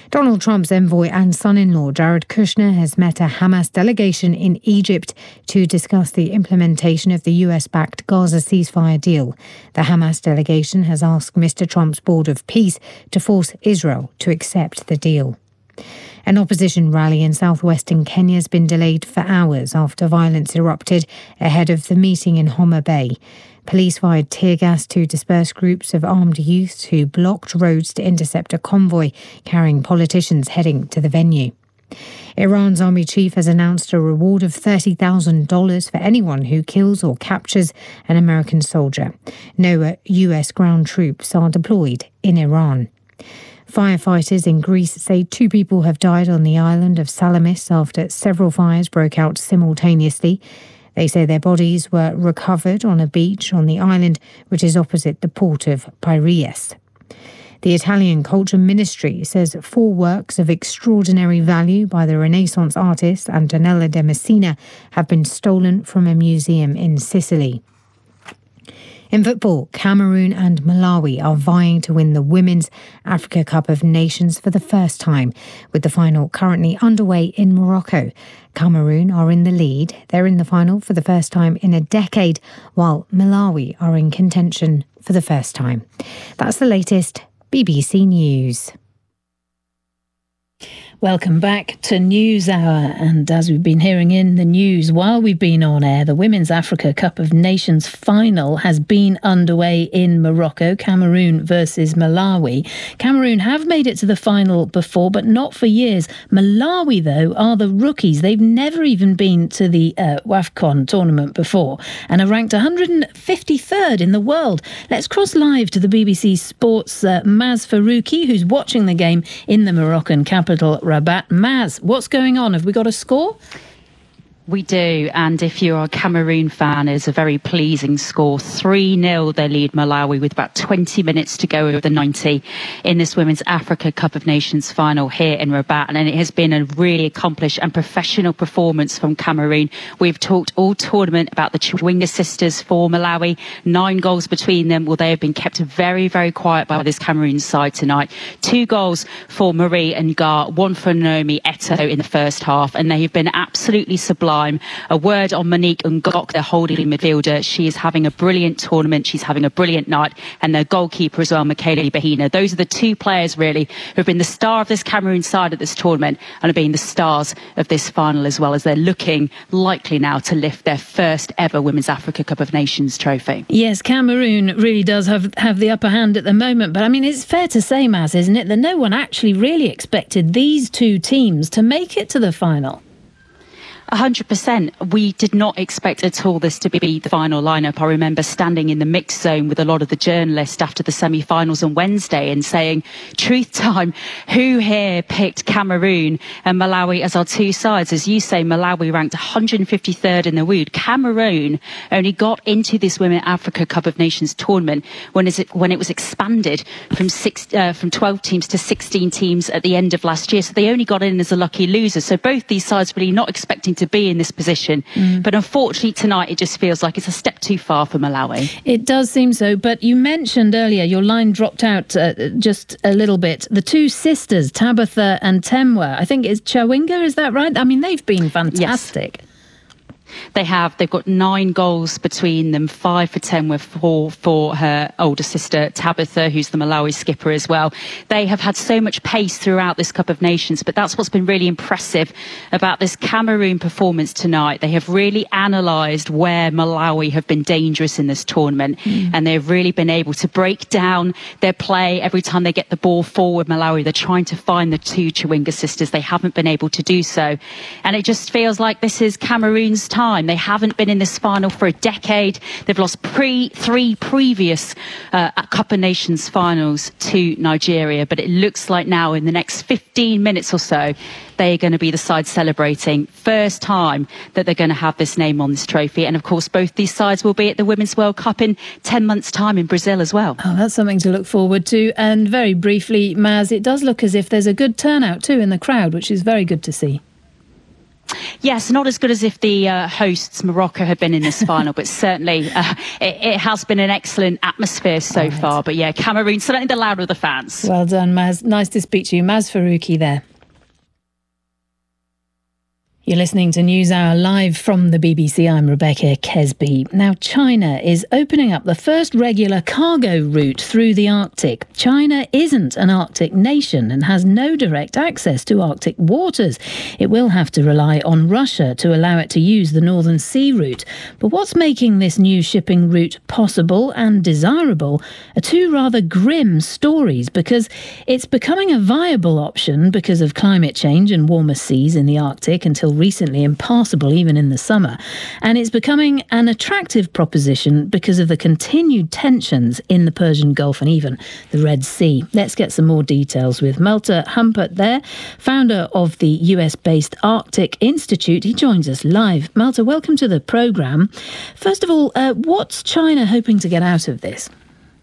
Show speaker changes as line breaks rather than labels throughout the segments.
Donald Trump's envoy and son-in-law Jared Kushner has met a Hamas delegation in Egypt to discuss the implementation of the US-backed Gaza ceasefire deal. The Hamas delegation has asked Mr. Trump's Board of Peace to force Israel to accept the deal. An opposition rally in southwestern Kenya has been delayed for hours after violence erupted ahead of the meeting in Homa Bay. Police fired tear gas to disperse groups of armed youths who blocked roads to intercept a convoy carrying politicians heading to the venue. Iran's army chief has announced a reward of $30,000 for anyone who kills or captures an American soldier. No US ground troops are deployed in Iran. Firefighters in Greece say 2 people have died on the island of Salamis after several fires broke out simultaneously. They say their bodies were recovered on a beach on the island, which is opposite the port of Piraeus. The Italian Culture Ministry says 4 works of extraordinary value by the Renaissance artist Antonella de Messina have been stolen from a museum in Sicily. In football, Cameroon and Malawi are vying to win the Women's Africa Cup of Nations for the first time, with the final currently underway in Morocco. Cameroon are in the lead. They're in the final for the first time in a decade, while Malawi are in contention for the first time. That's the latest BBC News.
Welcome back to NewsHour, and as we've been hearing in the news while we've been on air, the Women's Africa Cup of Nations final has been underway in Morocco, Cameroon versus Malawi. Cameroon have made it to the final before, but not for years. Malawi, though, are the rookies. They've never even been to the WAFCON tournament before and are ranked 153rd in the world. Let's cross live to the BBC Sports' Maz Farouki, who's watching the game in the Moroccan capital, Rabat. Maz, what's going on? Have we got a score?
We do, and if you're a Cameroon fan, it's a very pleasing score. 3-0 they lead Malawi with about 20 minutes to go over the 90 in this Women's Africa Cup of Nations final here in Rabat, and it has been a really accomplished and professional performance from Cameroon. We've talked all tournament about the Chawinga sisters for Malawi, 9 goals between them. Well, they have been kept very, very quiet by this Cameroon side tonight. 2 goals for Marie and Gar, 1 for Naomi Eto'o in the first half, and they have been absolutely sublime. A word on Monique Ngok, their holding midfielder. She is having a brilliant tournament. She's having a brilliant night. And their goalkeeper as well, Michaela Bahina. Those are the 2 players, really, who have been the star of this Cameroon side at this tournament and have been the stars of this final as well, as they're looking likely now to lift their first ever Women's Africa Cup of Nations trophy.
Yes, Cameroon really does have the upper hand at the moment. But, I mean, it's fair to say, Maz, isn't it, that no one actually really expected these 2 teams to make it to the final?
100%. We did not expect at all this to be the final lineup. I remember standing in the mixed zone with a lot of the journalists after the semi-finals on Wednesday and saying, truth time, who here picked Cameroon and Malawi as our 2 sides? As you say, Malawi ranked 153rd in the world. Cameroon only got into this Women's Africa Cup of Nations tournament when it was expanded from 12 teams to 16 teams at the end of last year. So they only got in as a lucky loser. So both these sides really not expecting to be in this position. But unfortunately tonight it just feels like it's a step too far for Malawi.
It does seem so, but you mentioned earlier, your line dropped out just a little bit, the 2 sisters, Tabitha and Temwa. I think it's Chawinga, is that right? I mean, they've been fantastic.
Yes. They've got 9 goals between them, 5 for Temwa, 4 for her older sister Tabitha, who's the Malawi skipper as well. They have had so much pace throughout this Cup of Nations, but that's what's been really impressive about this Cameroon performance tonight. They have really analysed where Malawi have been dangerous in this tournament, and they've really been able to break down their play every time they get the ball forward. Malawi, they're trying to find the 2 Chawinga sisters. They haven't been able to do so, and it just feels like this is Cameroon's time. They haven't been in this final for a decade. They've lost 3 previous Cup of Nations finals to Nigeria, but it looks like now in the next 15 minutes or so they are going to be the side celebrating first time that they're going to have this name on this trophy. And of course both these sides will be at the Women's World Cup in 10 months time in Brazil as well.
Oh, that's something to look forward to. And very briefly, Maz, it does look as if there's a good turnout too in the crowd, which is very good to see.
Yes, not as good as if the hosts Morocco had been in this final, but certainly it has been an excellent atmosphere so far. But yeah, Cameroon certainly the louder of the fans.
Well done, Maz. Nice to speak to you. Maz Faruqi there. You're listening to NewsHour live from the BBC. I'm Rebecca Kesby. Now, China is opening up the first regular cargo route through the Arctic. China isn't an Arctic nation and has no direct access to Arctic waters. It will have to rely on Russia to allow it to use the Northern Sea route. But what's making this new shipping route possible and desirable are two rather grim stories, because it's becoming a viable option because of climate change and warmer seas in the Arctic until recently impassable even in the summer. And it's becoming an attractive proposition because of the continued tensions in the Persian Gulf and even the Red Sea. Let's get some more details with Malte Humpert there, founder of the US-based Arctic Institute. He joins us live. Malte, welcome to the programme. First of all, what's China hoping to get out of this?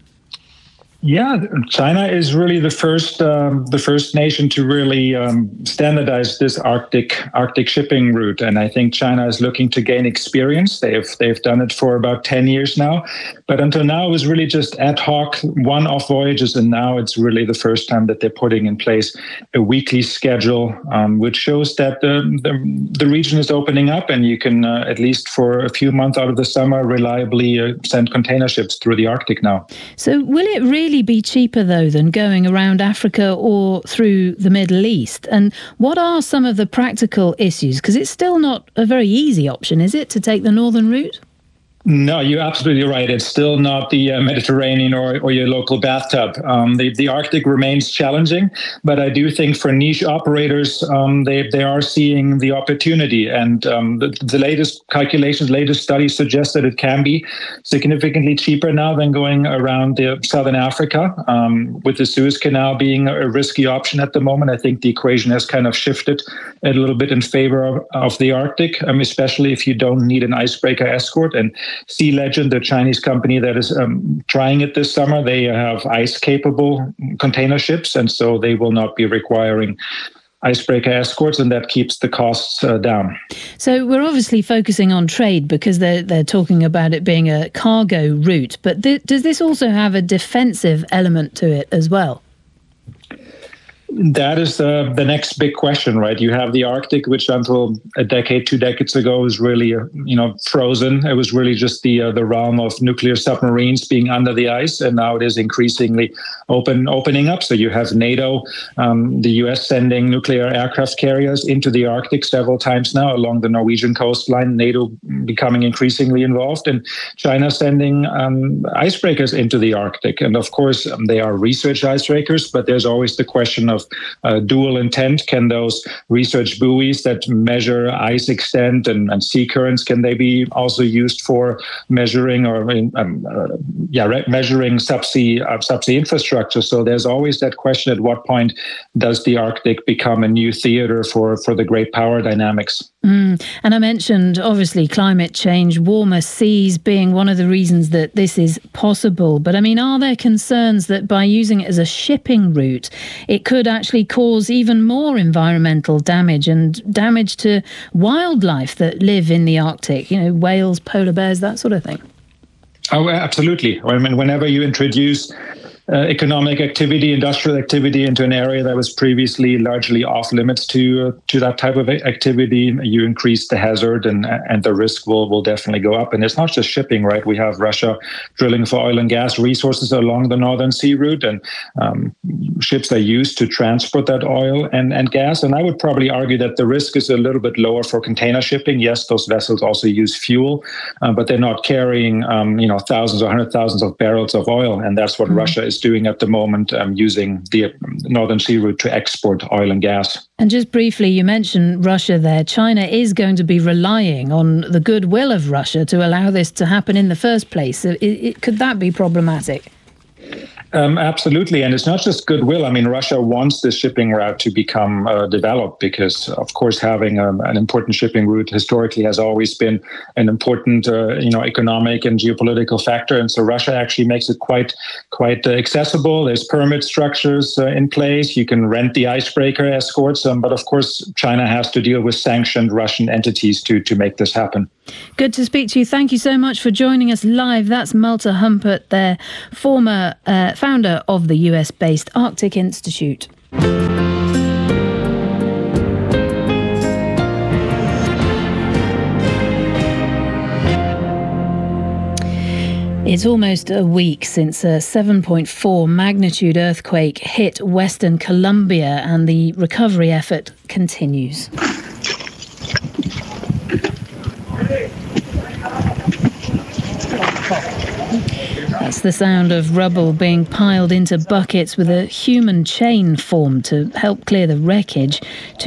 Yeah, China is really the first nation to really standardize this Arctic shipping route, and I think China is looking to gain experience. They've done it for about 10 years now, but until now it was really just ad hoc, one-off voyages, and now it's really the first time that they're putting in place a weekly schedule, which shows that the region is opening up, and you can at least for a few months out of the summer reliably send container ships through the Arctic now.
So will it really be cheaper, though, than going around Africa or through the Middle East? And what are some of the practical issues? Because it's still not a very easy option, is it, to take the northern route?
No, you're absolutely right. It's still not the Mediterranean or your local bathtub. The Arctic remains challenging, but I do think for niche operators, they are seeing the opportunity. And the latest calculations, latest studies suggest that it can be significantly cheaper now than going around southern Africa, with the Suez Canal being a risky option at the moment. I think the equation has kind of shifted a little bit in favor of the Arctic, especially if you don't need an icebreaker escort. And Sea Legend, the Chinese company that is trying it this summer, they have ice-capable container ships, and so they will not be requiring icebreaker escorts, and that keeps the costs down.
So we're obviously focusing on trade because they're talking about it being a cargo route, but does this also have a defensive element to it as well?
That is the next big question, right? You have the Arctic, which until a decade, 2 decades ago was really, frozen. It was really just the realm of nuclear submarines being under the ice, and now it is increasingly opening up. So you have NATO, the US sending nuclear aircraft carriers into the Arctic several times now along the Norwegian coastline. NATO becoming increasingly involved, and China sending icebreakers into the Arctic. And of course, they are research icebreakers, but there's always the question of dual intent. Can those research buoys that measure ice extent and sea currents, can they be also used for measuring measuring subsea infrastructure? So there's always that question: at what point does the Arctic become a new theater for the great power dynamics?
And I mentioned, obviously, climate change, warmer seas being one of the reasons that this is possible. But I mean, are there concerns that by using it as a shipping route, it could actually cause even more environmental damage and damage to wildlife that live in the Arctic, whales, polar bears, that sort of thing?
Oh, absolutely. I mean, whenever you introduce economic activity, industrial activity into an area that was previously largely off limits to that type of activity, you increase the hazard and the risk will definitely go up. And it's not just shipping, right? We have Russia drilling for oil and gas resources along the Northern Sea route, and ships are used to transport that oil and gas. And I would probably argue that the risk is a little bit lower for container shipping. Yes, those vessels also use fuel, but they're not carrying thousands or hundred thousands of barrels of oil, and that's what Russia is doing at the moment, using the Northern Sea route to export oil and gas.
And just briefly, you mentioned Russia there. China is going to be relying on the goodwill of Russia to allow this to happen in the first place. So could that be problematic?
Absolutely. And it's not just goodwill. I mean, Russia wants this shipping route to become developed because, of course, having an important shipping route historically has always been an important, economic and geopolitical factor. And so Russia actually makes it quite accessible. There's permit structures in place. You can rent the icebreaker escorts. But of course, China has to deal with sanctioned Russian entities to make this happen.
Good to speak to you. Thank you so much for joining us live. That's Malte Humpert, their former founder of the US-based Arctic Institute. It's almost a week since a 7.4 magnitude earthquake hit Western Colombia, and the recovery effort continues. That's the sound of rubble being piled into buckets with a human chain formed to help clear the wreckage.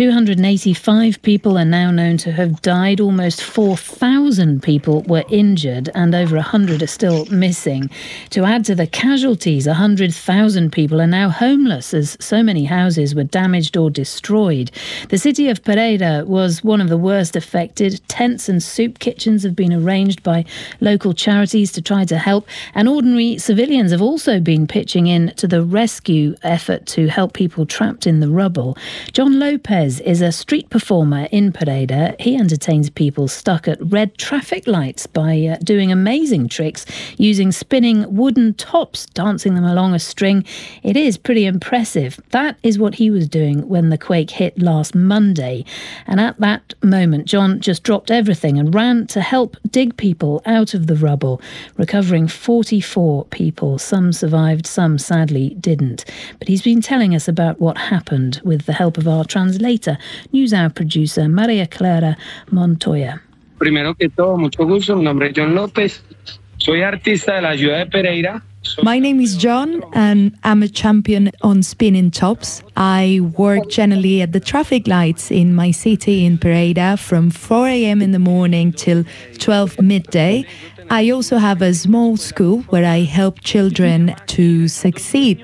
285 people are now known to have died. Almost 4,000 people were injured and over 100 are still missing. To add to the casualties, 100,000 people are now homeless as so many houses were damaged or destroyed. The city of Pereira was one of the worst affected. Tents and soup kitchens have been arranged by local charities to try to help, and ordinary civilians have also been pitching in to the rescue effort to help people trapped in the rubble. John Lopez is a street performer in Pereira. He entertains people stuck at red traffic lights by doing amazing tricks using spinning wooden tops, dancing them along a string. It is pretty impressive. That is what he was doing when the quake hit last Monday. And at that moment, John just dropped everything and ran to help dig people out of the rubble, recovering 44 people. Some survived, some sadly didn't. But he's been telling us about what happened with the help of our translator, NewsHour producer Maria Clara Montoya.
Primero que todo, mucho gusto. Mi nombre es John López. Soy artista de la ciudad de Pereira.
My name is John and I'm a champion on spinning tops. I work generally at the traffic lights in my city in Pereira from 4 a.m. in the morning till 12 midday. I also have a small school where I help children to succeed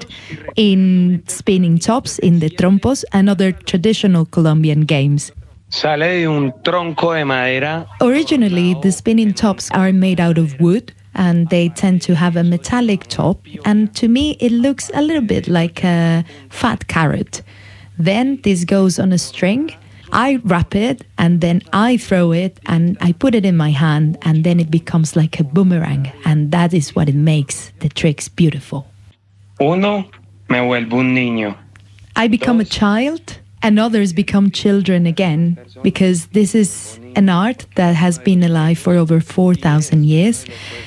in spinning tops, in the trompos and other traditional Colombian games.
Sale de un tronco de madera.
Originally, the spinning tops are made out of wood and they tend to have a metallic top. And to me, it looks a little bit like a fat carrot. Then this goes on a string. I wrap it and then I throw it and I put it in my hand and then it becomes like a boomerang. And that is what it makes the tricks beautiful.
Uno, me vuelvo un niño.
I become a child and others become children again because this is an art that has been alive for over 4,000 years.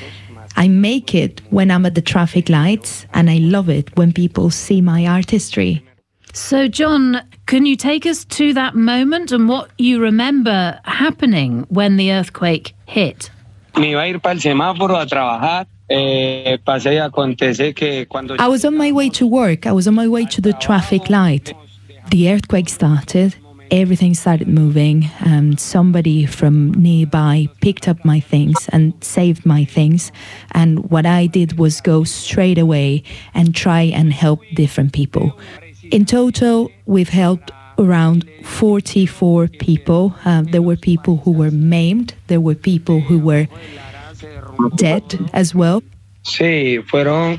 I make it when I'm at the traffic lights and I love it when people see my artistry.
So, John, can you take us to that moment and what you remember happening when the earthquake hit?
Me iba a ir para el semáforo a trabajar. Pasé y acontece que cuando
I was on my way to work. I was on my way to the traffic light. The earthquake started. Everything started moving. Somebody from nearby picked up my things and saved my things. And what I did was go straight away and try and help different people. In total, we've helped around 44 people. There were people who were maimed. There were people who were dead as well.
Sí, fueron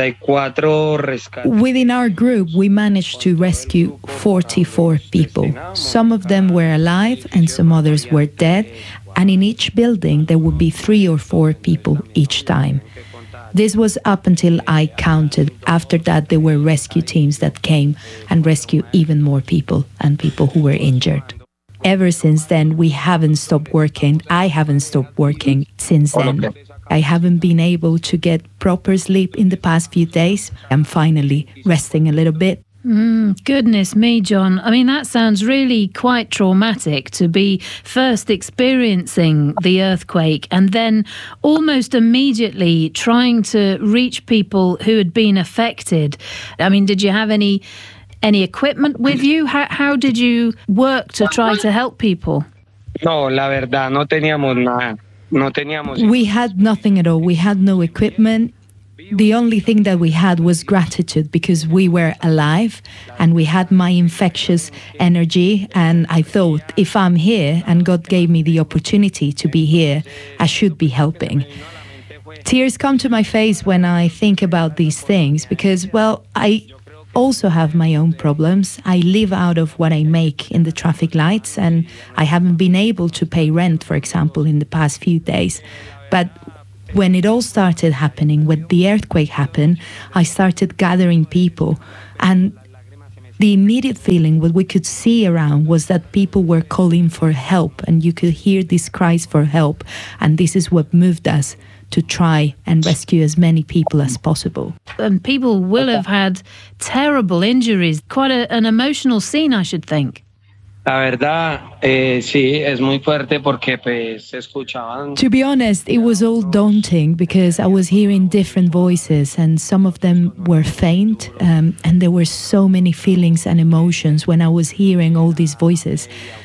44 rescates.
Within our group, we managed to rescue 44 people. Some of them were alive and some others were dead. And in each building, there would be 3 or 4 people each time. This was up until I counted. After that, there were rescue teams that came and rescued even more people and people who were injured. Ever since then, we haven't stopped working. I haven't stopped working since then. I haven't been able to get proper sleep in the past few days. I'm finally resting a little bit.
Goodness me, John. I mean, that sounds really quite traumatic to be first experiencing the earthquake and then almost immediately trying to reach people who had been affected. I mean, did you have any equipment with you? How did you work to try to help people?
No, la verdad, no teníamos nada. No teníamos.
We had nothing at all. We had no equipment. the only thing that we had was gratitude because we were alive and we had my infectious energy. And I thought, if I'm here and God gave me the opportunity to be here, I should be helping. Tears come to my face when I think about these things because, well, I also have my own problems. I live out of what I make in the traffic lights, and I haven't been able to pay rent, for example, in the past few days. But when it all started happening, when the earthquake happened, I started gathering people. And the immediate feeling, what we could see around, was that people were calling for help, and you could hear these cries for help. And this is what moved us to try and rescue as many people as possible.
And people will have had terrible injuries. Quite an emotional scene, I should think.
La verdad, sí, es muy fuerte porque pues se escuchaban.
To be honest, it was all daunting because I was hearing different voices and some of them were faint, and there were so many feelings and emotions when I was hearing all these voices.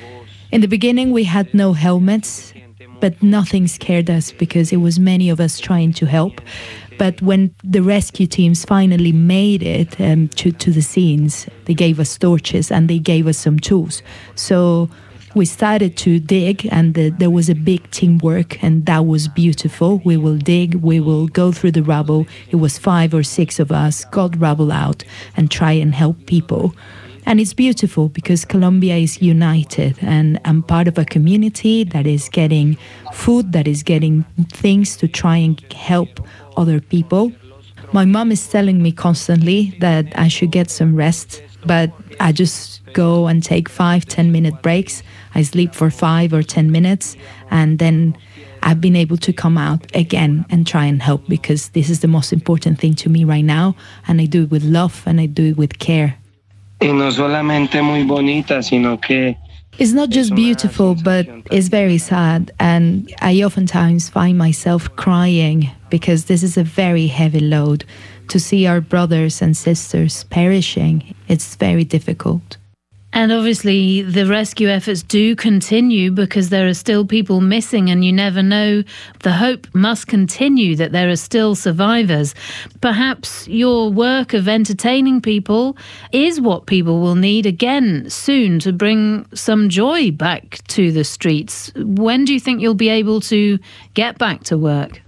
In the beginning, we had no helmets, but nothing scared us because it was many of us trying to help. But when the rescue teams finally made it to the scenes, they gave us torches and they gave us some tools. So we started to dig, and there was a big teamwork, and that was beautiful. We will dig, we will go through the rubble. It was 5 or 6 of us, got rubble out and try and help people. And it's beautiful because Colombia is united, and I'm part of a community that is getting food, that is getting things to try and help other people. My mom is telling me constantly that I should get some rest, but I just go and take 5-10 minute breaks. I sleep for 5 or 10 minutes, and then I've been able to come out again and try and help because this is the most important thing to me right now, and I do it with love and I do it with care.
Y no solamente muy bonita, sino que
it's not just beautiful, but it's very sad. And I oftentimes find myself crying because this is a very heavy load. To see our brothers and sisters perishing, it's very difficult.
And obviously the rescue efforts do continue because there are still people missing, and you never know. The hope must continue that there are still survivors. Perhaps your work of entertaining people is what people will need again soon to bring some joy back to the streets. When do you think you'll be able to get back to work?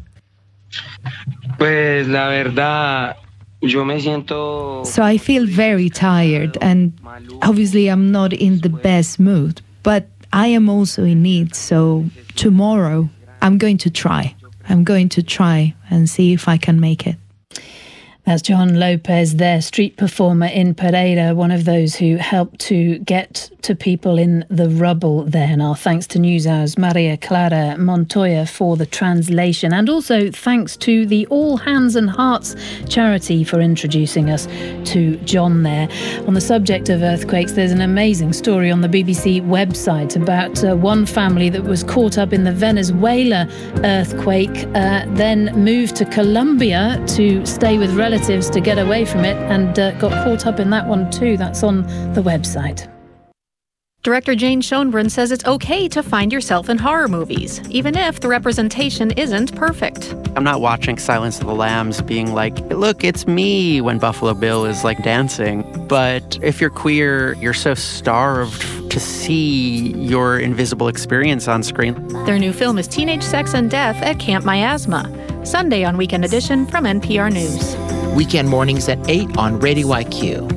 Pues la verdad,
so I feel very tired, and obviously I'm not in the best mood, but I am also in need. So tomorrow I'm going to try. I'm going to try and see if I can make it.
That's John Lopez, their street performer in Pereira, one of those who helped to get to people in the rubble there. And our thanks to NewsHour's Maria Clara Montoya for the translation. And also thanks to the All Hands and Hearts charity for introducing us to John there. On the subject of earthquakes, there's an amazing story on the BBC website about one family that was caught up in the Venezuela earthquake, then moved to Colombia to stay with relatives to get away from it, and got caught up in that one too. That's on the website.
Director Jane Schoenbrunn says it's okay to find yourself in horror movies, even if the representation isn't perfect.
I'm not watching Silence of the Lambs being like, look, it's me, when Buffalo Bill is like dancing. But if you're queer, you're so starved to see your invisible experience on screen.
Their new film is Teenage Sex and Death at Camp Miasma. Sunday on Weekend Edition from NPR News.
Weekend mornings at 8 on Radio IQ.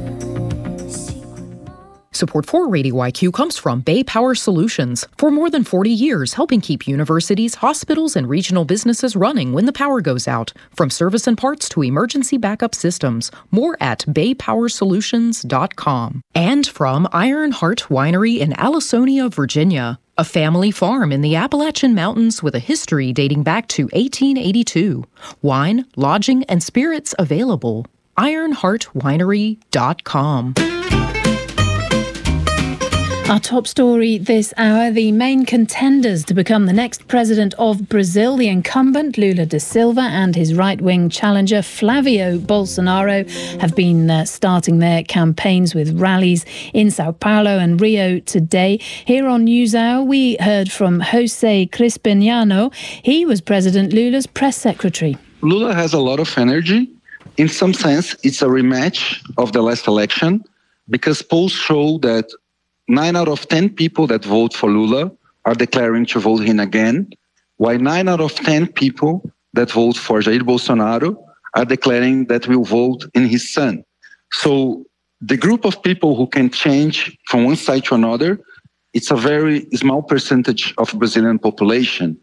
Support for Radio IQ comes from Bay Power Solutions. For more than 40 years, helping keep universities, hospitals, and regional businesses running when the power goes out. From service and parts to emergency backup systems. More at baypowersolutions.com. And from Ironheart Winery in Allisonia, Virginia. A family farm in the Appalachian Mountains with a history dating back to 1882. Wine, lodging, and spirits available. IronheartWinery.com.
Our top story this hour, the main contenders to become the next president of Brazil, the incumbent Lula da Silva and his right-wing challenger Flavio Bolsonaro, have been starting their campaigns with rallies in Sao Paulo and Rio today. Here on NewsHour, we heard from Jose Crispiniano. He was President Lula's press secretary.
Lula has a lot of energy. In some sense, it's a rematch of the last election because polls show that 9 out of 10 people that vote for Lula are declaring to vote him again, while 9 out of 10 people that vote for Jair Bolsonaro are declaring that will vote in his son. So the group of people who can change from one side to another, it's a very small percentage of Brazilian population.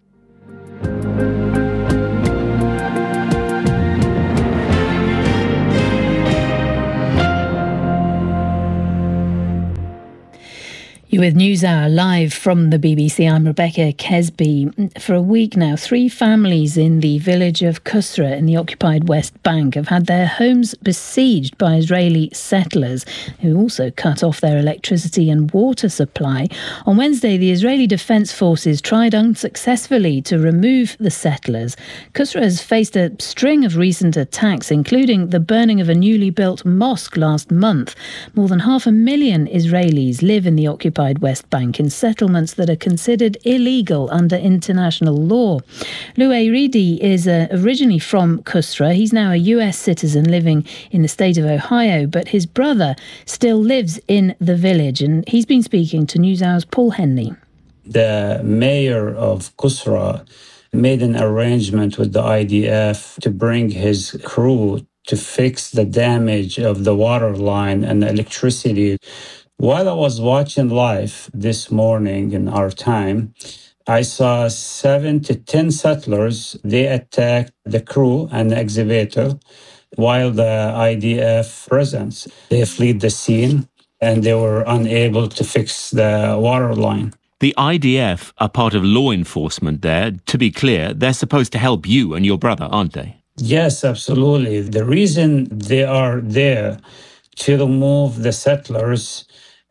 You're with NewsHour live from the BBC. I'm Rebecca Kesby. For a week now, 3 families in the village of Kusra in the occupied West Bank have had their homes besieged by Israeli settlers who also cut off their electricity and water supply. On Wednesday, the Israeli Defence Forces tried unsuccessfully to remove the settlers. Kusra has faced a string of recent attacks, including the burning of a newly built mosque last month. More than 500,000 Israelis live in the occupied West Bank in settlements that are considered illegal under international law. Loué Ridi is originally from Kusra. He's now a US citizen living in the state of Ohio, but his brother still lives in the village, and he's been speaking to NewsHour's Paul Henley.
The mayor of Kusra made an arrangement with the IDF to bring his crew to fix the damage of the water line and the electricity. While I was watching live this morning in our time, I saw 7 to 10 settlers. They attacked the crew and the excavator while the IDF presence. They fled the scene and they were unable to fix the water line.
The IDF are part of law enforcement there. To be clear, they're supposed to help you and your brother, aren't they?
Yes, absolutely. The reason they are there to remove the settlers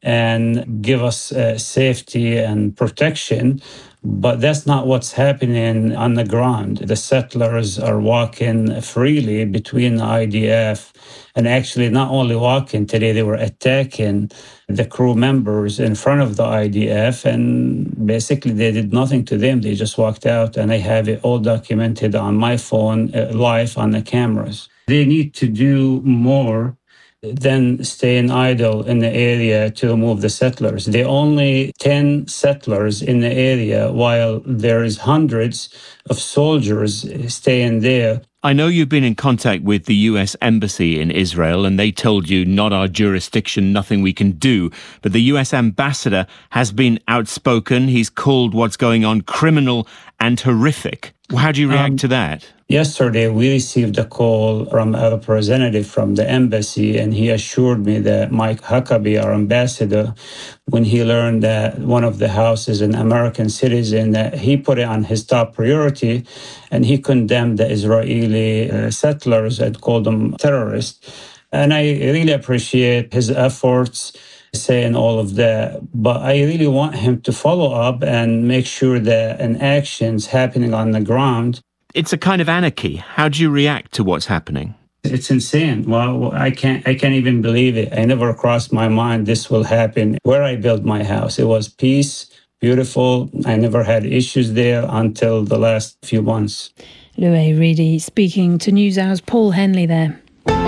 and give us safety and protection. But that's not what's happening on the ground. The settlers are walking freely between the IDF and actually not only walking today, they were attacking the crew members in front of the IDF, and basically they did nothing to them. They just walked out, and I have it all documented on my phone live on the cameras. They need to do more than staying idle in the area to remove the settlers. There are only 10 settlers in the area while there is hundreds of soldiers staying there.
I know you've been in contact with the US Embassy in Israel and they told you not our jurisdiction, nothing we can do. But the US ambassador has been outspoken. He's called what's going on criminal and horrific. How do you react to that?
Yesterday, we received a call from a representative from the embassy, and he assured me that Mike Huckabee, our ambassador, when he learned that one of the houses is an American citizen, that he put it on his top priority, and he condemned the Israeli settlers and called them terrorists. And I really appreciate his efforts saying all of that, but I really want him to follow up and make sure that an action's happening on the ground.
It's a kind of anarchy. How do you react to what's happening?
It's insane. Well, I can't even believe it. I never crossed my mind this will happen. Where I built my house, it was peace, beautiful. I never had issues there until the last few months.
Loué Ridi speaking to NewsHour's Paul Henley there.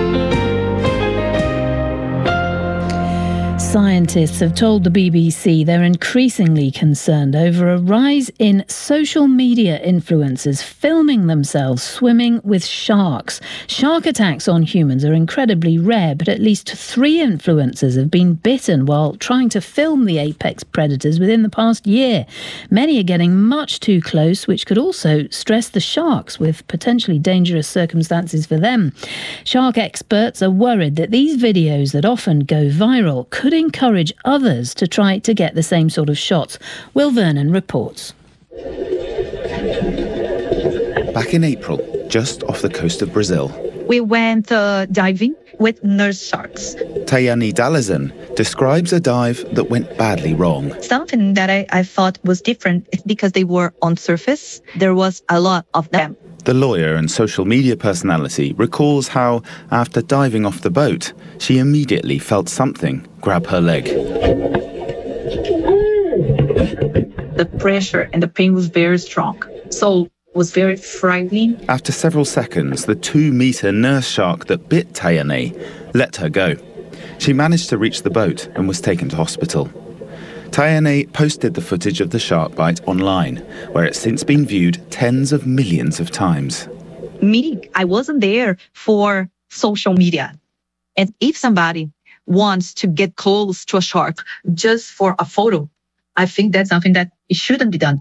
Scientists have told the BBC they're increasingly concerned over a rise in social media influencers filming themselves swimming with sharks. Shark attacks on humans are incredibly rare, but at least 3 influencers have been bitten while trying to film the apex predators within the past year. Many are getting much too close, which could also stress the sharks with potentially dangerous circumstances for them. Shark experts are worried that these videos that often go viral could encourage others to try to get the same sort of shots. Will Vernon reports.
Back in April, just off the coast of Brazil,
we went diving with nurse sharks.
Tayani Dalazan describes a dive that went badly wrong.
Something that I thought was different is because they were on surface. There was a lot of them.
The lawyer and social media personality recalls how, after diving off the boat, she immediately felt something grab her leg.
The pressure and the pain was very strong. So
was very frightening.
After several seconds, the 2-metre nurse shark that bit Tayane let her go. She managed to reach the boat and was taken to hospital. Tayane posted the footage of the shark bite online, where it's since been viewed tens of millions of times.
I wasn't there for social media. And if somebody wants to get close to a shark just for a photo, I think that's something that it shouldn't be done.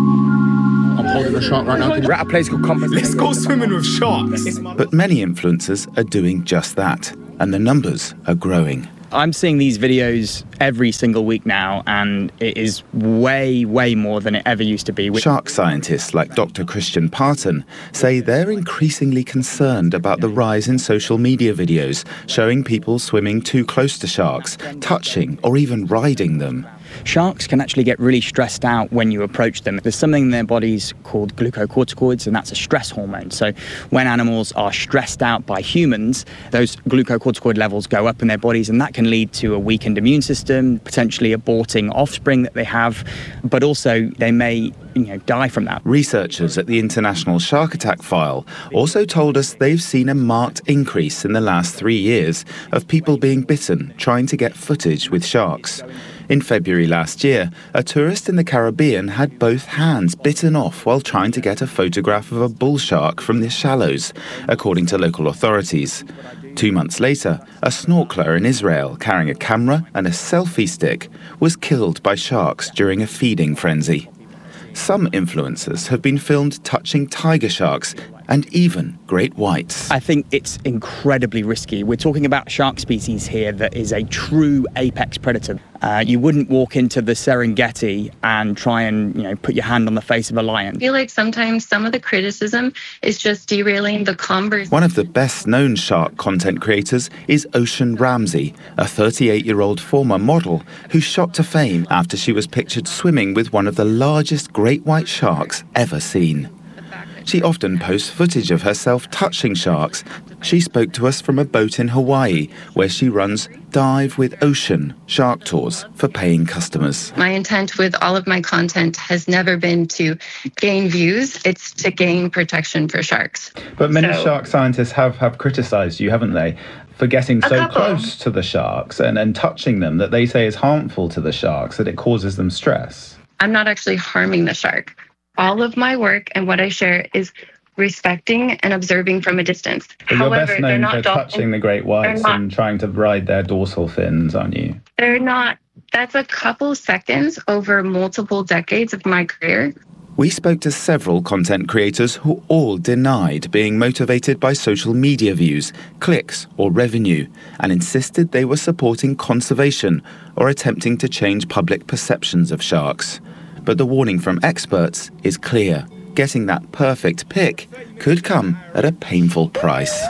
I'm holding a shark right now. We're at a place called Compass. Let's go swimming with sharks.
But many influencers are doing just that, and the numbers are growing.
I'm seeing these videos every single week now, and it is way, way more than it ever used to be.
Shark scientists like Dr. Christian Parton say they're increasingly concerned about the rise in social media videos showing people swimming too close to sharks, touching or even riding them.
Sharks can actually get really stressed out when you approach them. There's something in their bodies called glucocorticoids, and that's a stress hormone. So when animals are stressed out by humans, those glucocorticoid levels go up in their bodies, and that can lead to a weakened immune system, potentially aborting offspring that they have, but also they may die from that.
Researchers at the International Shark Attack File also told us they've seen a marked increase in the last 3 years of people being bitten trying to get footage with sharks. In February last year, a tourist in the Caribbean had both hands bitten off while trying to get a photograph of a bull shark from the shallows, according to local authorities. 2 months later, a snorkeler in Israel carrying a camera and a selfie stick was killed by sharks during a feeding frenzy. Some influencers have been filmed touching tiger sharks and even great whites.
I think it's incredibly risky. We're talking about a shark species here that is a true apex predator. You wouldn't walk into the Serengeti and try and put your hand on the face of a lion.
I feel like sometimes some of the criticism is just derailing the conversation.
One of the best-known shark content creators is Ocean Ramsey, a 38-year-old former model who shot to fame after she was pictured swimming with one of the largest great white sharks ever seen. She often posts footage of herself touching sharks. She spoke to us from a boat in Hawaii, where she runs Dive with Ocean shark tours for paying customers.
My intent with all of my content has never been to gain views, it's to gain protection for sharks.
But many shark scientists have criticised you, haven't they, for getting so close to the sharks and touching them that they say is harmful to the sharks, that it causes them stress.
I'm not actually harming the shark. All of my work and what I share is respecting and observing from a distance.
But you're best known for touching the great whites and trying to ride their dorsal fins, aren't you?
They're not. That's a couple seconds over multiple decades of my career.
We spoke to several content creators who all denied being motivated by social media views, clicks or revenue, and insisted they were supporting conservation or attempting to change public perceptions of sharks. But the warning from experts is clear. Getting that perfect pic could come at a painful price.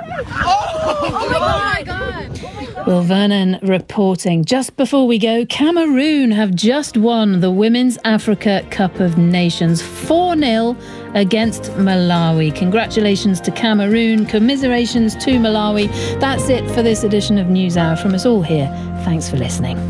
Oh my God! Will Vernon reporting. Just before we go, Cameroon have just won the Women's Africa Cup of Nations 4-0 against Malawi. Congratulations to Cameroon. Commiserations to Malawi. That's it for this edition of NewsHour. From us all here, thanks for listening.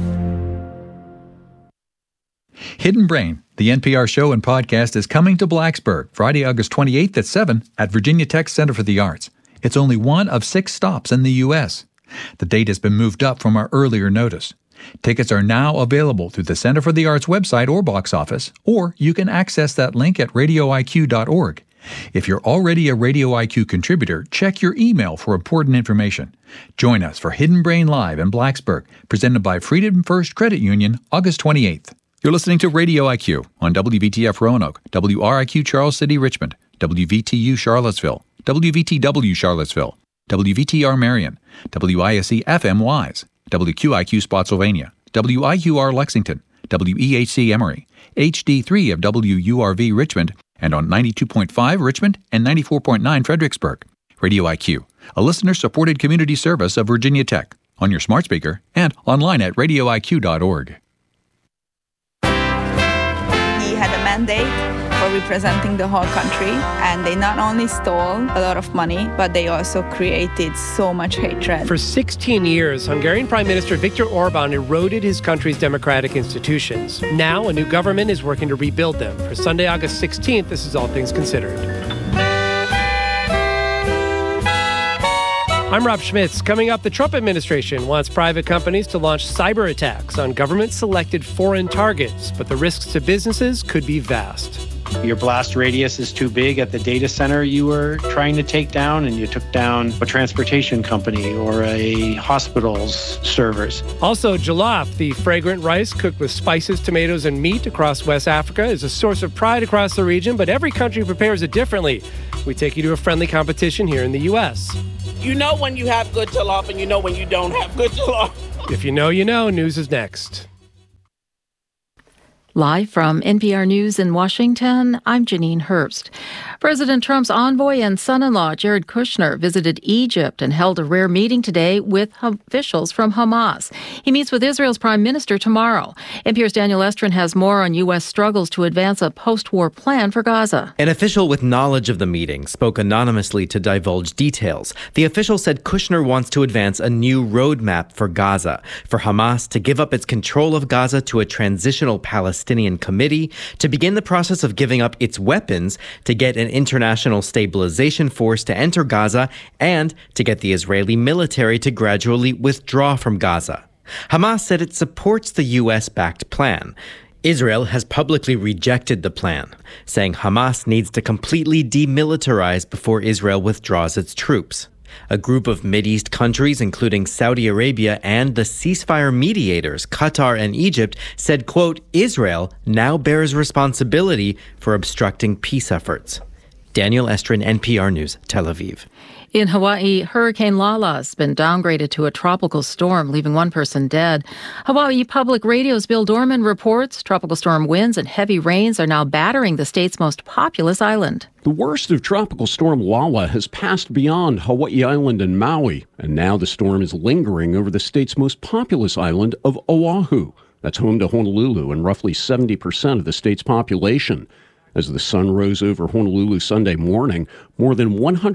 Hidden Brain, the NPR show and podcast, is coming to Blacksburg Friday, August 28th at 7 at Virginia Tech Center for the Arts. It's only one of 6 stops in the U.S. The date has been moved up from our earlier notice. Tickets are now available through the Center for the Arts website or box office, or you can access that link at radioiq.org. If you're already a Radio IQ contributor, check your email for important information. Join us for Hidden Brain Live in Blacksburg, presented by Freedom First Credit Union, August 28th. You're listening to Radio IQ on WVTF Roanoke, WRIQ Charles City Richmond, WVTU Charlottesville, WVTW Charlottesville, WVTR Marion, WISC FM Wise, WQIQ Spotsylvania, WIQR Lexington, WEHC Emory, HD3 of WURV Richmond, and on 92.5 Richmond and 94.9 Fredericksburg. Radio IQ, a listener-supported community service of Virginia Tech, on your smart speaker and online at radioiq.org.
He had a mandate for
for representing the whole country. And they not only stole a lot of money, but they also created so much hatred.
For 16 years, Hungarian Prime Minister Viktor Orban eroded his country's democratic institutions. Now, a new government is working to rebuild them. For Sunday, August 16th, this is All Things Considered. I'm Rob Schmitz. Coming up, the Trump administration wants private companies to launch cyber attacks on government-selected foreign targets, but the risks to businesses could be vast.
Your blast radius is too big at the data center you were trying to take down, and you took down a transportation company or a hospital's servers.
Also, jollof, the fragrant rice cooked with spices, tomatoes, and meat across West Africa, is a source of pride across the region, but every country prepares it differently. We take you to a friendly competition here in the U.S.
You know when you have good jollof and you know when you don't have good jollof.
If you know, you know. News is next.
Live from NPR News in Washington, I'm Janine Herbst. President Trump's envoy and son-in-law, Jared Kushner, visited Egypt and held a rare meeting today with officials from Hamas. He meets with Israel's prime minister tomorrow. NPR's Daniel Estrin has more on U.S. struggles to advance a post-war plan for Gaza.
An official with knowledge of the meeting spoke anonymously to divulge details. The official said Kushner wants to advance a new roadmap for Gaza, for Hamas to give up its control of Gaza to a transitional Palestinian committee, to begin the process of giving up its weapons, to get an international stabilization force to enter Gaza, and to get the Israeli military to gradually withdraw from Gaza. Hamas said it supports the U.S.-backed plan. Israel has publicly rejected the plan, saying Hamas needs to completely demilitarize before Israel withdraws its troops. A group of Mideast countries, including Saudi Arabia and the ceasefire mediators, Qatar and Egypt, said, quote, Israel now bears responsibility for obstructing peace efforts. Daniel Estrin, NPR News, Tel Aviv.
In Hawaii, Hurricane Lala has been downgraded to a tropical storm, leaving one person dead. Hawaii Public Radio's Bill Dorman reports tropical storm winds and heavy rains are now battering the state's most populous island.
The worst of Tropical Storm Lala has passed beyond Hawaii Island and Maui, and now the storm is lingering over the state's most populous island of Oahu. That's home to Honolulu and roughly 70% of the state's population. As the sun rose over Honolulu Sunday morning, more than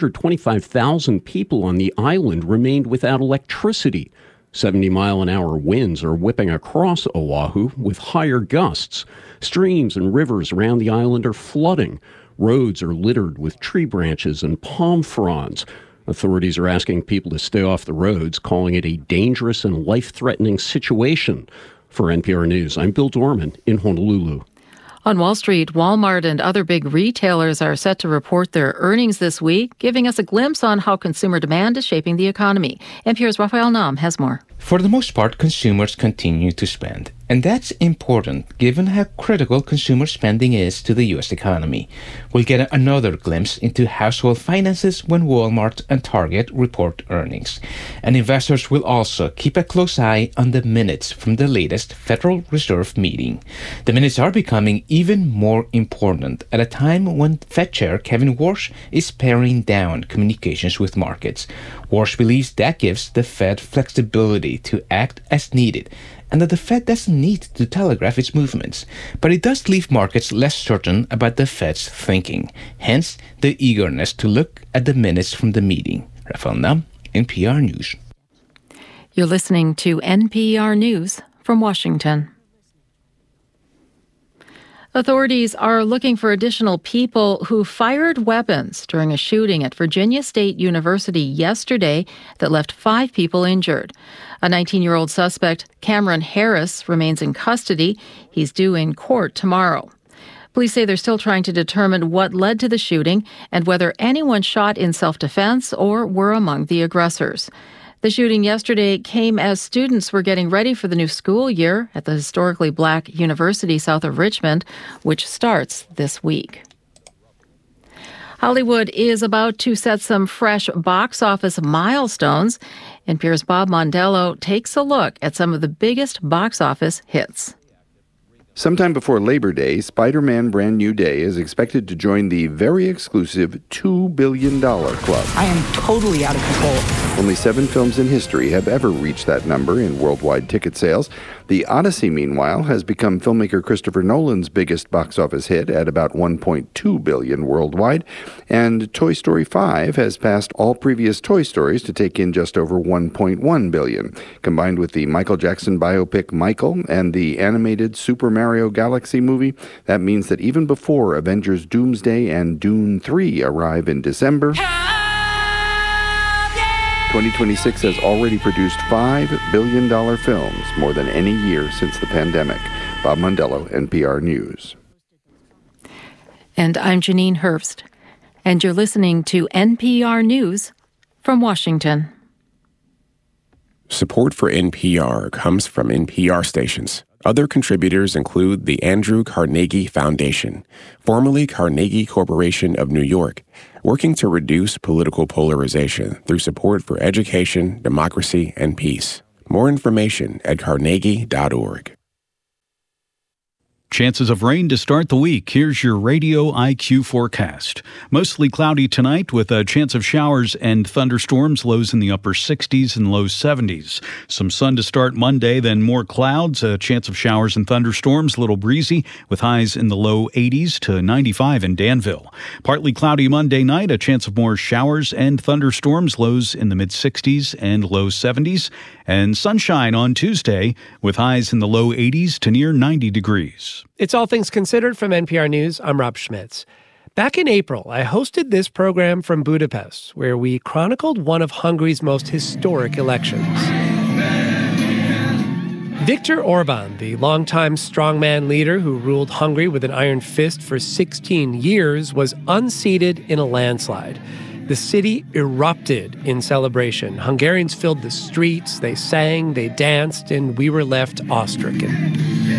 125,000 people on the island remained without electricity. 70-mile-an-hour winds are whipping across Oahu with higher gusts. Streams and rivers around the island are flooding. Roads are littered with tree branches and palm fronds. Authorities are asking people to stay off the roads, calling it a dangerous and life-threatening situation. For NPR News, I'm Bill Dorman in Honolulu.
On Wall Street, Walmart and other big retailers are set to report their earnings this week, giving us a glimpse on how consumer demand is shaping the economy. NPR's Raphael Nam has more.
For the most part, consumers continue to spend. And that's important given how critical consumer spending is to the U.S. economy. We'll get another glimpse into household finances when Walmart and Target report earnings. And investors will also keep a close eye on the minutes from the latest Federal Reserve meeting. The minutes are becoming even more important at a time when Fed Chair Kevin Warsh is paring down communications with markets. Warsh believes that gives the Fed flexibility to act as needed, and that the Fed doesn't need to telegraph its movements, but it does leave markets less certain about the Fed's thinking, hence the eagerness to look at the minutes from the meeting. Raphael Nam, NPR News.
You're listening to NPR News from Washington. Authorities are looking for additional people who fired weapons during a shooting at Virginia State University yesterday that left 5 people injured. A 19-year-old suspect, Cameron Harris, remains in custody. He's due in court tomorrow. Police say they're still trying to determine what led to the shooting and whether anyone shot in self-defense or were among the aggressors. The shooting yesterday came as students were getting ready for the new school year at the historically black university south of Richmond, which starts this week. Hollywood is about to set some fresh box office milestones. NPR's Bob Mondello takes a look at some of the biggest box office hits.
Sometime before Labor Day, Spider-Man Brand New Day is expected to join the very exclusive $2 billion club.
I am totally out of control.
Only 7 films in history have ever reached that number in worldwide ticket sales. The Odyssey, meanwhile, has become filmmaker Christopher Nolan's biggest box office hit at about $1.2 billion worldwide, and Toy Story 5 has passed all previous Toy Stories to take in just over $1.1 billion. Combined with the Michael Jackson biopic Michael and the animated Super Mario Galaxy movie, that means that even before Avengers Doomsday and Dune 3 arrive in December, 2026 has already produced $5 billion films, more than any year since the pandemic. Bob Mondello, NPR News.
And I'm Janine Herbst, and you're listening to NPR News from Washington.
Support for NPR comes from NPR stations. Other contributors include the Andrew Carnegie Foundation, formerly Carnegie Corporation of New York, working to reduce political polarization through support for education, democracy, and peace. More information at carnegie.org.
Chances of rain to start the week. Here's your Radio IQ forecast. Mostly cloudy tonight with a chance of showers and thunderstorms, lows in the upper 60s and low 70s. Some sun to start Monday, then more clouds, a chance of showers and thunderstorms, a little breezy with highs in the low 80s to 95 in Danville. Partly cloudy Monday night, a chance of more showers and thunderstorms, lows in the mid 60s and low 70s. And sunshine on Tuesday with highs in the low 80s to near 90 degrees.
It's All Things Considered from NPR News. I'm Rob Schmitz. Back in April, I hosted this program from Budapest, where we chronicled one of Hungary's most historic elections. Viktor Orban, the longtime strongman leader who ruled Hungary with an iron fist for 16 years, was unseated in a landslide. The city erupted in celebration. Hungarians filled the streets, they sang, they danced, and we were left awe-stricken.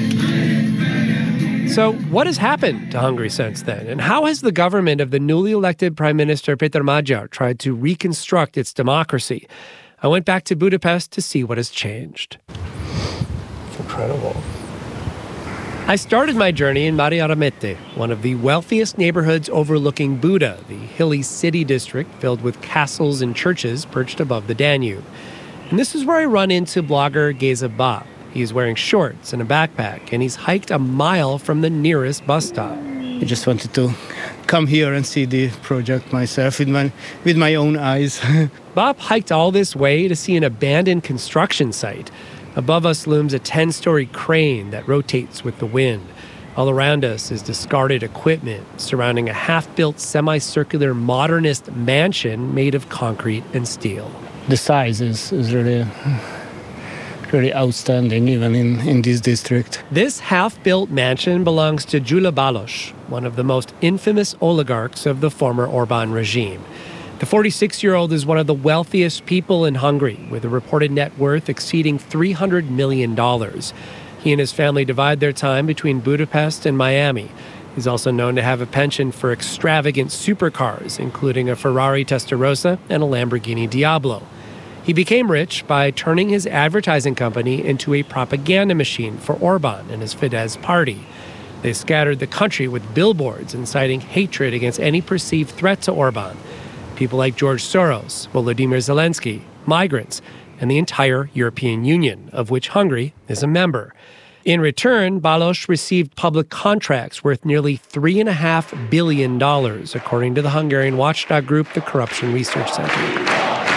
So what has happened to Hungary since then? And how has the government of the newly elected Prime Minister Péter Magyar tried to reconstruct its democracy? I went back to Budapest to see what has changed. It's incredible. I started my journey in Mariaramete, one of the wealthiest neighborhoods overlooking Buda, the hilly city district filled with castles and churches perched above the Danube. And this is where I run into blogger Geza Bab. He's wearing shorts and a backpack, and he's hiked a mile from the nearest bus stop.
I just wanted to come here and see the project myself with my own eyes.
Bab hiked all this way to see an abandoned construction site. Above us looms a 10-story crane that rotates with the wind. All around us is discarded equipment surrounding a half-built semicircular modernist mansion made of concrete and steel.
The size is really outstanding, even in this district.
This half-built mansion belongs to Gyula Balázs, one of the most infamous oligarchs of the former Orban regime. The 46-year-old is one of the wealthiest people in Hungary, with a reported net worth exceeding $300 million. He and his family divide their time between Budapest and Miami. He's also known to have a penchant for extravagant supercars, including a Ferrari Testarossa and a Lamborghini Diablo. He became rich by turning his advertising company into a propaganda machine for Orban and his Fidesz party. They scattered the country with billboards inciting hatred against any perceived threat to Orban. People like George Soros, Volodymyr Zelensky, migrants, and the entire European Union, of which Hungary is a member. In return, Balázs received public contracts worth nearly $3.5 billion, according to the Hungarian watchdog group, the Corruption Research Center.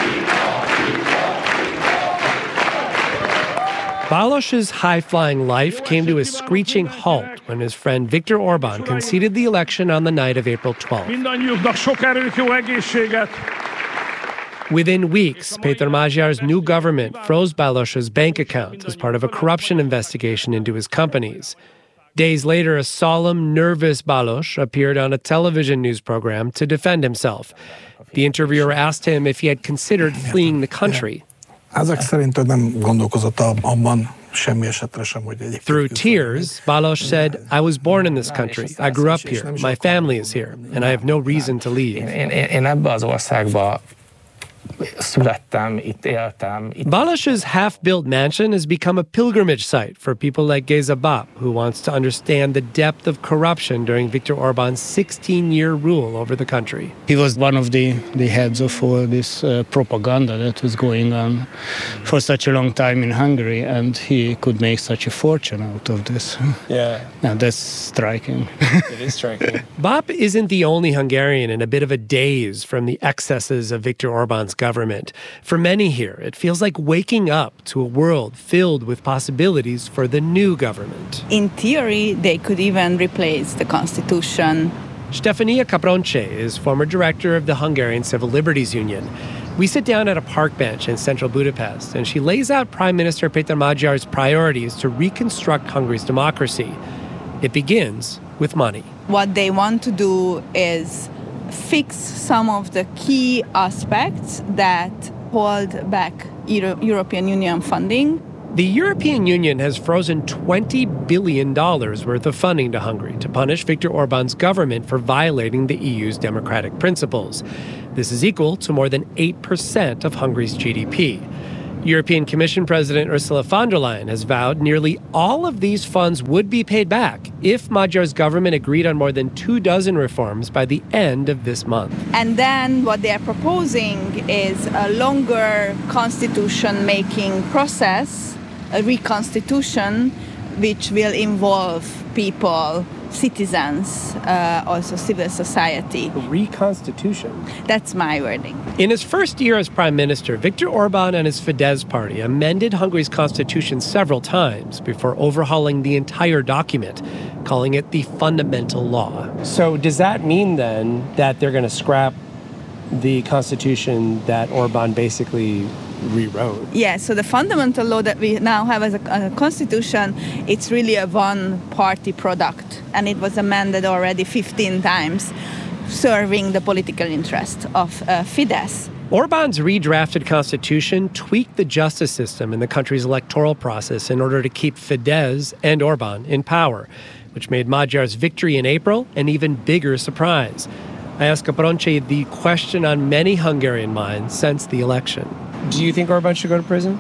Balázs's high-flying life came to a screeching halt when his friend Viktor Orban conceded the election on the night of April 12th. Within weeks, Péter Magyar's new government froze Balázs's bank account as part of a corruption investigation into his companies. Days later, a solemn, nervous Balázs appeared on a television news program to defend himself. The interviewer asked him if he had considered fleeing the country. Through tears, Balázs said, "I was born in this country. I grew up here. My family is here, and I have no reason to leave." születtem, itt éltem. Balázs's half-built mansion has become a pilgrimage site for people like Geza Bap, who wants to understand the depth of corruption during Viktor Orbán's 16-year rule over the country.
He was one of the heads of all this propaganda that was going on for such a long time in Hungary, and he could make such a fortune out of this.
Yeah.
Now that's striking.
It is striking. Bap isn't the only Hungarian in a bit of a daze from the excesses of Viktor Orbán's government. For many here, it feels like waking up to a world filled with possibilities for the new government.
In theory, they could even replace the constitution.
Stefania Capronce is former director of the Hungarian Civil Liberties Union. We sit down at a park bench in central Budapest, and she lays out Prime Minister Péter Magyar's priorities to reconstruct Hungary's democracy. It begins with money.
What they want to do is fix some of the key aspects that hold back European Union funding.
The European Union has frozen $20 billion worth of funding to Hungary to punish Viktor Orbán's government for violating the EU's democratic principles. This is equal to more than 8% of Hungary's GDP. European Commission President Ursula von der Leyen has vowed nearly all of these funds would be paid back if Magyar's government agreed on more than 24 reforms by the end of this month.
And then what they are proposing is a longer constitution-making process, a reconstitution, which will involve people, citizens, also civil society.
Reconstitution?
That's my wording.
In his first year as prime minister, Viktor Orbán and his Fidesz party amended Hungary's constitution several times before overhauling the entire document, calling it the fundamental law. So does that mean then that they're going to scrap the constitution that Orbán basically rewrote?
Yeah, so the fundamental law that we now have as a constitution, it's really a one-party product, and it was amended already 15 times, serving the political interest of Fidesz.
Orbán's redrafted constitution tweaked the justice system in the country's electoral process in order to keep Fidesz and Orbán in power, which made Magyar's victory in April an even bigger surprise. I asked Capronce the question on many Hungarian minds since the election. Do you think Orbán should go to prison?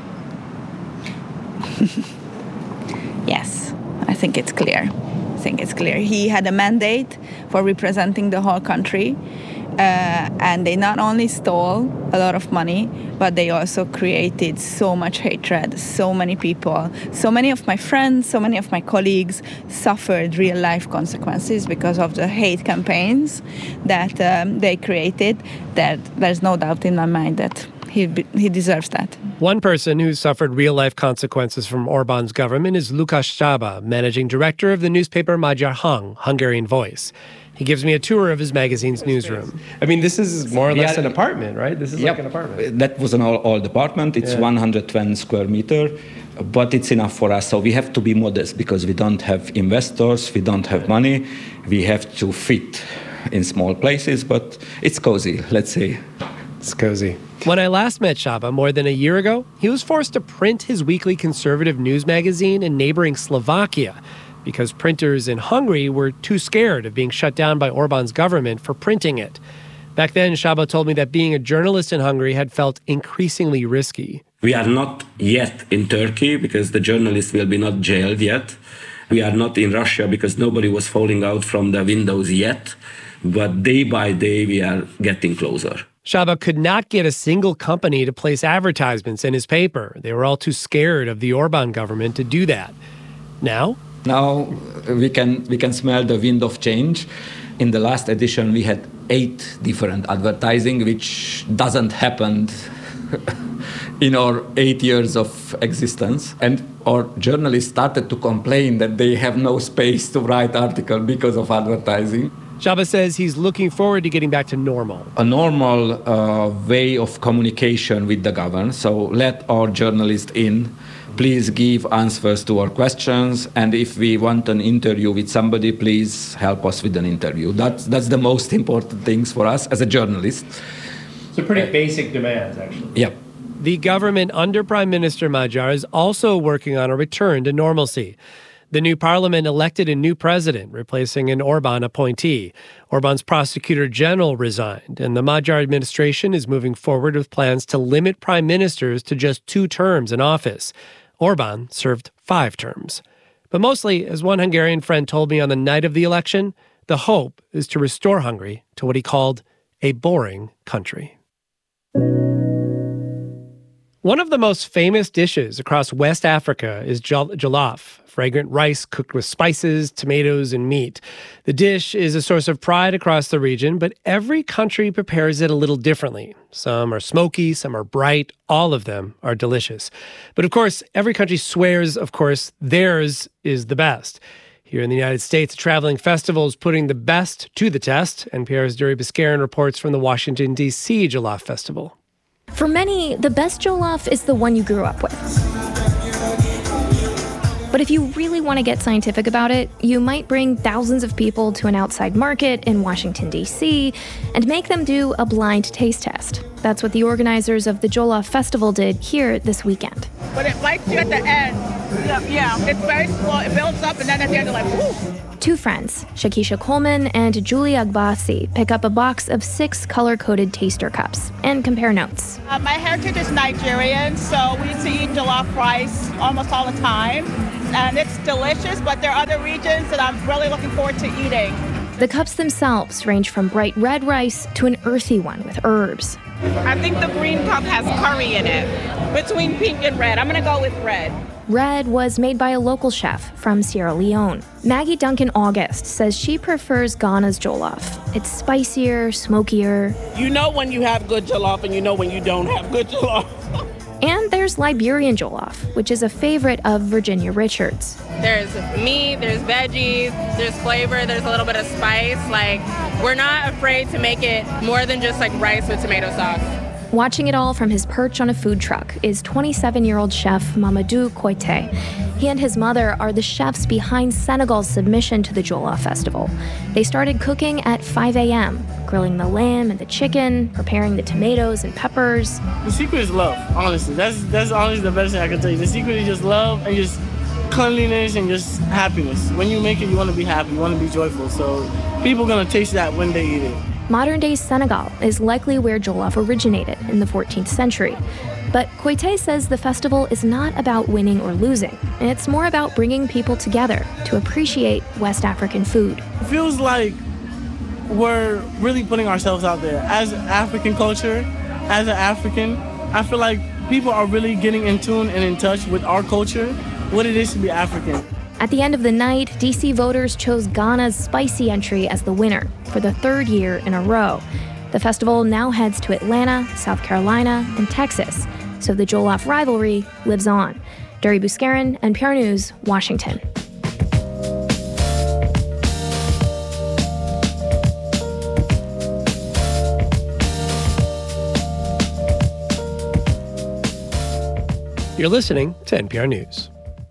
Yes, I think it's clear. He had a mandate for representing the whole country, and they not only stole a lot of money, but they also created so much hatred. So many people, so many of my friends, so many of my colleagues suffered real-life consequences because of the hate campaigns that they created. That there's no doubt in my mind that he deserves that.
One person who suffered real-life consequences from Orbán's government is Lukács Csaba, managing director of the newspaper Magyar Hang, Hungarian Voice. He gives me a tour of his magazine's newsroom. I mean, this is more or less an apartment, right? This is like an apartment.
That was an old apartment. It's 120 square meter, but it's enough for us. So we have to be modest because we don't have investors, we don't have money. We have to fit in small places, but it's cozy, let's say.
It's cozy. When I last met Csaba more than a year ago, he was forced to print his weekly conservative news magazine in neighboring Slovakia because printers in Hungary were too scared of being shut down by Orbán's government for printing it. Back then, Csaba told me that being a journalist in Hungary had felt increasingly risky.
We are not yet in Turkey because the journalists will be not jailed yet. We are not in Russia because nobody was falling out from the windows yet. But day by day, we are getting closer.
Csaba could not get a single company to place advertisements in his paper. They were all too scared of the Orbán government to do that. Now
we can smell the wind of change. In the last edition, we had 8 different advertising, which doesn't happen in our 8 years of existence. And our journalists started to complain that they have no space to write articles because of advertising.
Csaba says he's looking forward to getting back to normal.
A normal way of communication with the government. So let our journalists in. Please give answers to our questions. And if we want an interview with somebody, please help us with an interview. That's the most important things for us as a journalist.
So pretty basic demands, actually.
Yep.
The government under Prime Minister Magyar is also working on a return to normalcy. The new parliament elected a new president, replacing an Orban appointee. Orban's prosecutor general resigned, and the Magyar administration is moving forward with plans to limit prime ministers to just 2 terms in office. Orban served 5 terms. But mostly, as one Hungarian friend told me on the night of the election, the hope is to restore Hungary to what he called a boring country. One of the most famous dishes across West Africa is jollof, fragrant rice cooked with spices, tomatoes, and meat. The dish is a source of pride across the region, but every country prepares it a little differently. Some are smoky, some are bright, all of them are delicious. But of course, every country swears, theirs is the best. Here in the United States, a traveling festival is putting the best to the test. NPR's Duri Biscarin reports from the Washington, D.C. Jollof Festival.
For many, the best jollof is the one you grew up with. But if you really want to get scientific about it, you might bring thousands of people to an outside market in Washington, D.C., and make them do a blind taste test. That's what the organizers of the Jollof Festival did here this weekend.
But it bites you at the end. Yeah. It's very slow. It builds up, and then at the end, you're like, whoo.
2 friends, Shakisha Coleman and Julie Agbasi, pick up a box of 6 color-coded taster cups and compare notes.
My heritage is Nigerian, so we used to eat jollof rice almost all the time. And it's delicious, but there are other regions that I'm really looking forward to eating.
The cups themselves range from bright red rice to an earthy one with herbs.
I think the green cup has curry in it, between pink and red. I'm going to go with red.
Red was made by a local chef from Sierra Leone. Maggie Duncan August says she prefers Ghana's jollof. It's spicier, smokier.
You know when you have good jollof and you know when you don't have good jollof.
And there's Liberian jollof, which is a favorite of Virginia Richards.
There's meat, there's veggies, there's flavor, there's a little bit of spice. Like, we're not afraid to make it more than just like rice with tomato sauce.
Watching it all from his perch on a food truck is 27-year-old chef Mamadou Koité. He and his mother are the chefs behind Senegal's submission to the Jollof Festival. They started cooking at 5 a.m., grilling the lamb and the chicken, preparing the tomatoes and peppers.
The secret is love, honestly. That's honestly the best thing I can tell you. The secret is just love and just cleanliness and just happiness. When you make it, you want to be happy, you want to be joyful. So people are going to taste that when they eat it.
Modern-day Senegal is likely where jollof originated in the 14th century. But Koité says the festival is not about winning or losing. It's more about bringing people together to appreciate West African food.
It feels like we're really putting ourselves out there. As African culture, as an African, I feel like people are really getting in tune and in touch with our culture, what it is to be African.
At the end of the night, D.C. voters chose Ghana's spicy entry as the winner for the 3rd year in a row. The festival now heads to Atlanta, South Carolina, and Texas, so the jollof rivalry lives on. Duri Biscarin, NPR News, Washington.
You're listening to NPR News.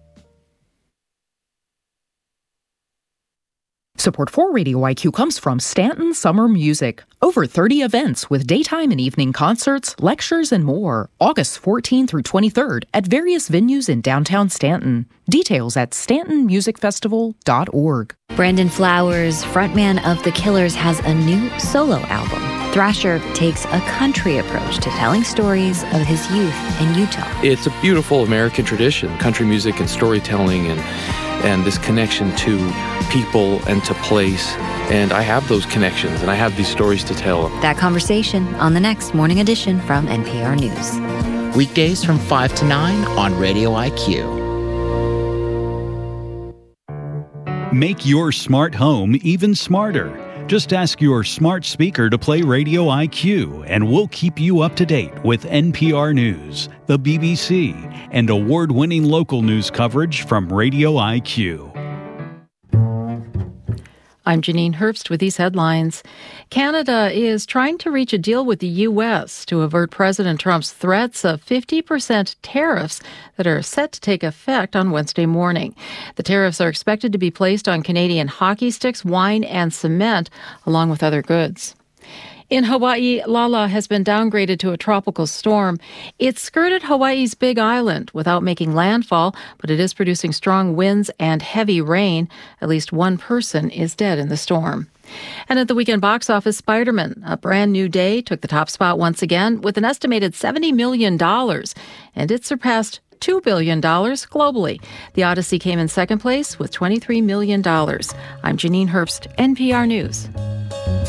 Support for Radio IQ comes from Stanton Summer Music. Over 30 events with daytime and evening concerts, lectures, and more. August 14 through 23rd at various venues in downtown Stanton. Details at stantonmusicfestival.org.
Brandon Flowers, frontman of The Killers, has a new solo album. Thrasher takes a country approach to telling stories of his youth in Utah.
It's a beautiful American tradition, country music and storytelling and this connection to people and to place. And I have those connections and I have these stories to tell.
That conversation on the next Morning Edition from NPR News.
Weekdays from 5 to 9 on Radio IQ.
Make your smart home even smarter. Just ask your smart speaker to play Radio IQ, and we'll keep you up to date with NPR News, the BBC, and award-winning local news coverage from Radio IQ.
I'm Janine Herbst with these headlines. Canada is trying to reach a deal with the U.S. to avert President Trump's threats of 50% tariffs that are set to take effect on Wednesday morning. The tariffs are expected to be placed on Canadian hockey sticks, wine, and cement, along with other goods. In Hawaii, Lala has been downgraded to a tropical storm. It skirted Hawaii's Big Island without making landfall, but it is producing strong winds and heavy rain. At least one person is dead in the storm. And at the weekend box office, Spider-Man, A Brand New Day, took the top spot once again with an estimated $70 million, and it surpassed $2 billion globally. The Odyssey came in second place with $23 million. I'm Janine Herbst, NPR News.